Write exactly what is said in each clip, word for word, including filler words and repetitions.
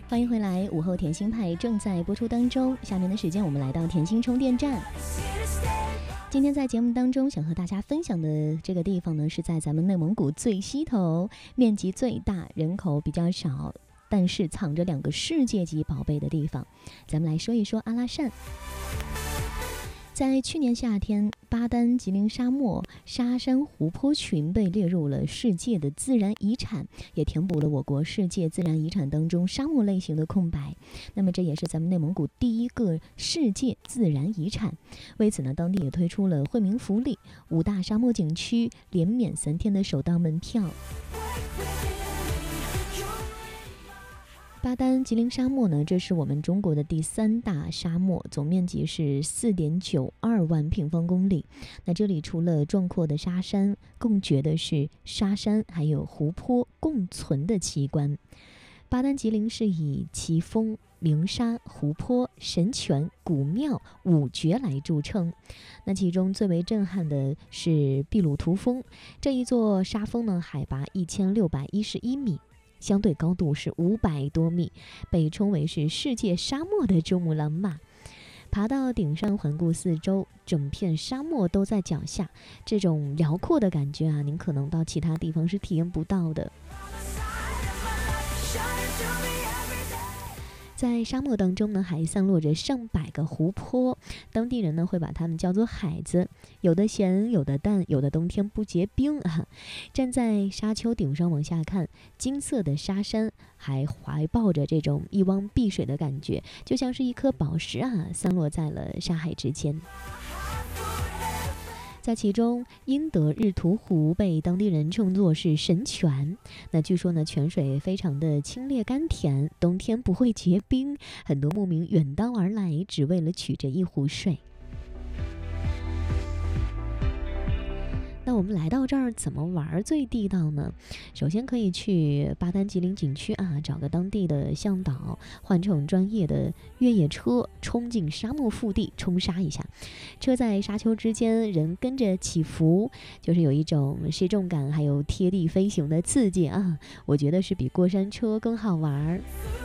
欢迎回来，午后甜心派正在播出当中。下面的时间我们来到甜心充电站。今天在节目当中想和大家分享的这个地方呢，是在咱们内蒙古最西头，面积最大，人口比较少，但是藏着两个世界级宝贝的地方。咱们来说一说阿拉善。在去年夏天，巴丹吉林沙漠沙山湖泊群被列入了世界的自然遗产，也填补了我国世界自然遗产当中沙漠类型的空白。那么这也是咱们内蒙古第一个世界自然遗产。为此呢，当地也推出了惠民福利，五大沙漠景区连免三天的首档门票。巴丹吉林沙漠呢，这是我们中国的第三大沙漠，总面积是 四点九二万平方公里。那这里除了壮阔的沙山，更绝的是沙山还有湖泊共存的奇观。巴丹吉林是以奇峰、灵沙、湖泊、神泉、古庙五绝来著称。那其中最为震撼的是秘鲁图峰，这一座沙峰呢，海拔一千六百一十一米。相对高度是五百多米，被称为是世界沙漠的珠穆朗玛。爬到顶上环顾四周，整片沙漠都在脚下，这种辽阔的感觉啊，您可能到其他地方是体验不到的。在沙漠当中呢，还散落着上百个湖泊，当地人呢会把它们叫做海子，有的咸，有的淡，有的冬天不结冰啊。站在沙丘顶上往下看，金色的沙山还怀抱着这种一汪碧水的感觉，就像是一颗宝石啊，散落在了沙海之间。在其中，英德日图湖被当地人称作是神泉。那据说呢，泉水非常的清冽甘甜，冬天不会结冰，很多牧民远道而来，只为了取这一壶水。那我们来到这儿怎么玩最地道呢？首先可以去巴丹吉林景区啊，找个当地的向导，换乘专业的越野车，冲进沙漠腹地冲沙一下。车在沙丘之间，人跟着起伏，就是有一种失重感，还有贴地飞行的刺激啊！我觉得是比过山车更好玩。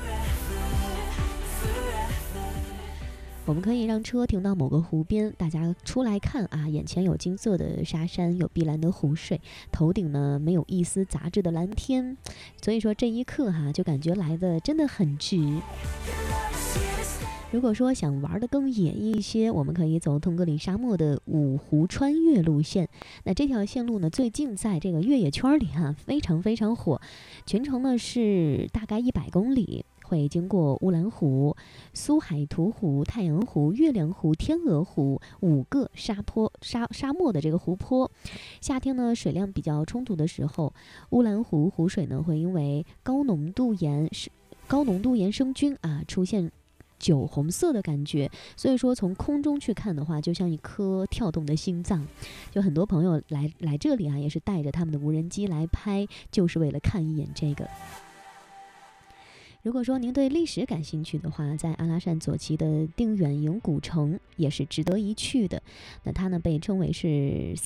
我们可以让车停到某个湖边，大家出来看啊，眼前有金色的沙山，有碧蓝的湖水，头顶呢没有一丝杂质的蓝天，所以说这一刻哈、啊，就感觉来的真的很值。如果说想玩的更野一些，我们可以走腾格里沙漠的五湖穿越路线。那这条线路呢，最近在这个越野圈里哈、啊，非常非常火，全程呢是大概一百公里。会经过乌兰湖、苏海图湖、太阳湖、月亮湖、天鹅湖五个沙坡沙沙漠的这个湖泊。夏天呢，水量比较充足的时候，乌兰湖湖水呢会因为高浓度盐高浓度盐生菌啊，出现酒红色的感觉，所以说从空中去看的话，就像一颗跳动的心脏。就很多朋友来来这里啊，也是带着他们的无人机来拍，就是为了看一眼这个。如果说您对历史感兴趣的话，在阿拉善左旗的定远营古城也是值得一去的。那它呢被称为是